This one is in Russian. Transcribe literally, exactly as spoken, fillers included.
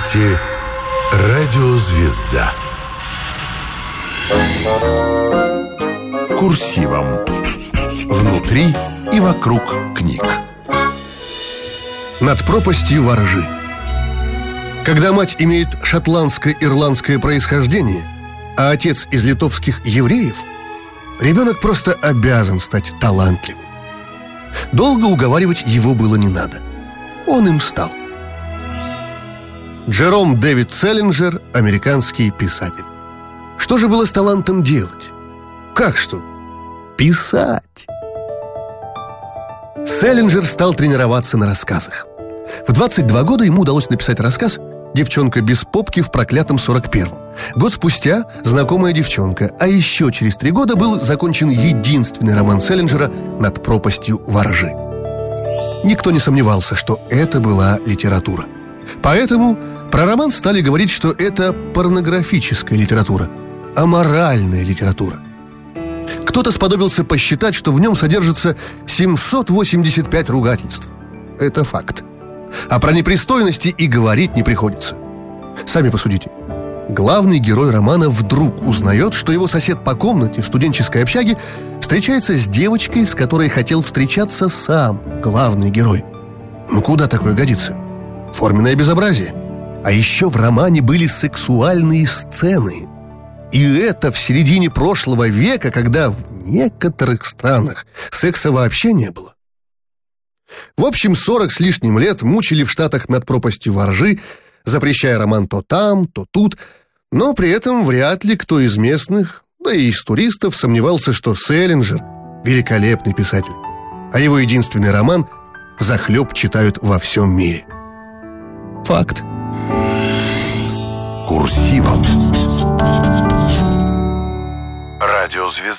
слушаете «Радиозвезда». Курсивом. Внутри и вокруг книг. Над пропастью воржи. Когда мать имеет шотландско-ирландское происхождение, а отец из литовских евреев, ребенок просто обязан стать талантливым. Долго уговаривать его было не надо. Он им стал. Джером Дэвид Селлинджер – американский писатель. Что же было с талантом делать? Как что? Писать. Селлинджер стал тренироваться на рассказах. В двадцать два года ему удалось написать рассказ «Девчонка без попки в проклятом сорок первом». Год спустя «Знакомая девчонка», а еще через три года был закончен единственный роман Селлинджера «Над пропастью воржи». Никто не сомневался, что это была литература. Поэтому про роман стали говорить, что это порнографическая литература, аморальная литература. Кто-то сподобился посчитать, что в нем содержится семьсот восемьдесят пять ругательств. Это факт. А про непристойности и говорить не приходится. Сами посудите. Главный герой романа вдруг узнает, что его сосед по комнате в студенческой общаге встречается с девочкой, с которой хотел встречаться сам главный герой. Ну куда такое годится? Форменное безобразие. А еще в романе были сексуальные сцены. И это в середине прошлого века, когда в некоторых странах секса вообще не было. В общем, сорок с лишним лет мучили в Штатах над пропастью воржи, запрещая роман то там, то тут, но при этом вряд ли кто из местных, да и из туристов, сомневался, что Селлинджер – великолепный писатель, а его единственный роман взахлеб читают во всем мире. Факт. Курсивом. Радиозвезда.